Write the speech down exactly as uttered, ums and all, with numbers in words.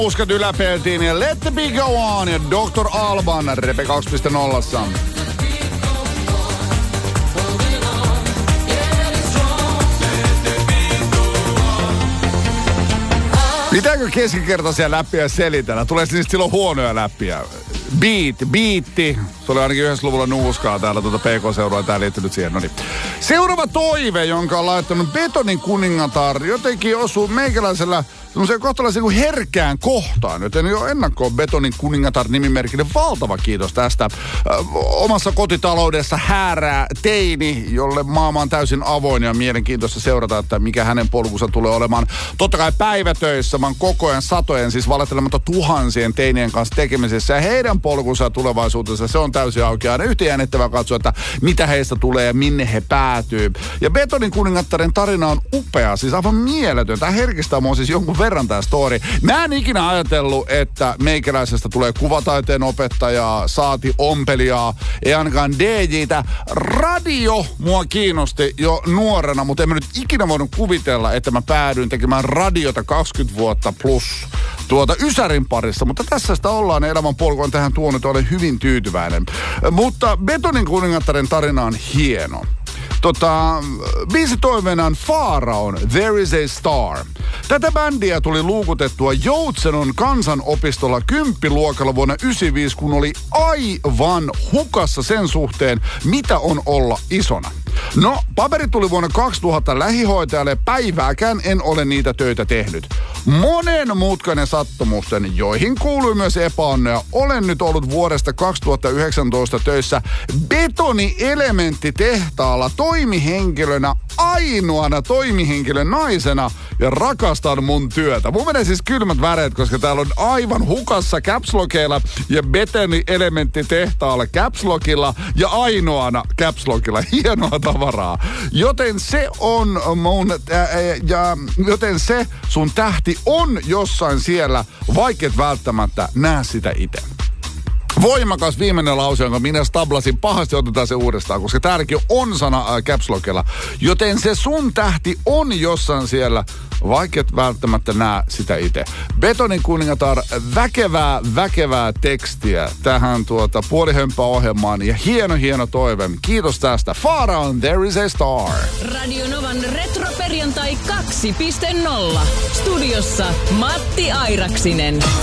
Puskat yläpeltiin ja Let the Beat Go On ja doktor Alban Repe kaksi piste nolla. Pitääkö keskikertaisia läppiä selitellä? Tulee niistä silloin huonoja läppiä. Beat, biitti. Se oli ainakin yhdessä luvulla nuuskaa täällä tuota P K-seuraa. Tää liittynyt siihen. No niin. Seuraava toive, jonka on laittanut Betonin kuningatar, jotenkin osuu meikäläisellä semmoiseen kohtalaisen kuin herkään kohtaan. Joten jo ennakkoon Betonin kuningatar nimimerkille valtava kiitos tästä. Ö, omassa kotitaloudessa häärää teini, jolle maailma on täysin avoin ja mielenkiintoista seurata, että mikä hänen polkunsa tulee olemaan. Totta kai päivätöissä mä oon koko ajan satojen, siis valittelematta tuhansien teinien kanssa tekemisessä. Ja heidän polkunsa ja tulevaisuutensa, se on täysin auki. Aina yhtä jännittävää katsoa, että mitä heistä tulee ja minne he päätyy. Ja Betonin kuningattaren tarina on upea, siis aivan mieletön. Tämä herkistää mua siis jonkun verran tää story. Mä en ikinä ajatellut, että meikäläisestä tulee kuvataiteen opettajaa, saati ompelijaa, ei ainakaan D J:tä. Radio mua kiinnosti jo nuorena, mutta en mä nyt ikinä voinut kuvitella, että mä päädyin tekemään radiota kaksikymmentä vuotta plus tuota Ysärin parissa. Mutta tässä sitä ollaan, elämän polku on tähän tuonut, olen hyvin tyytyväinen. Mutta Betonin kuningattaren tarina on hieno. Tota, biisi toiveenaan Pharaon There is a Star. Tätä bändiä tuli luukutettua Joutsenon kansanopistolla kymppiluokalla vuonna yhdeksänkymmentäviisi, kun oli aivan hukassa sen suhteen, mitä on olla isona. No, paperi tuli vuonna kaksituhatta lähihoitajalle, päivääkään en ole niitä töitä tehnyt. Monen mutkainen sattumusten, joihin kuului myös epäonnea, olen nyt ollut vuodesta kaksituhattayhdeksäntoista töissä betonielementtitehtaalla toimihenkilönä, ainoana toimihenkilön naisena, ja rakastan mun työtä. Mun menee siis kylmät väreet, koska täällä on aivan hukassa caps lockilla ja betonielementtitehtaalla caps lockilla ja ainoana caps lockilla. Hienoa tavaraa. Joten se on mun, ää, ja, joten se sun tähti on jossain siellä, vaikka et välttämättä näe sitä itse. Voimakas viimeinen lause, jonka minä stablasin pahasti, otetaan se uudestaan, koska täälläkin on sana äh, caps lockilla. Joten se sun tähti on jossain siellä, vaikka et välttämättä näe sitä itse. Betonin kuningatar, väkevää, väkevää tekstiä tähän tuota puolihömppäohjelmaan ja hieno, hieno toive. Kiitos tästä. Pharaon, There is a Star. Radio Novan retroperjantai kaksi piste nolla. Studiossa Matti Airaksinen.